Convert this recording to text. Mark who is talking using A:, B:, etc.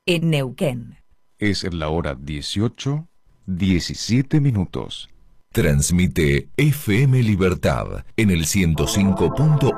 A: en Neuquén.
B: Es la hora 18:17.
C: Transmite FM Libertad en el 105.1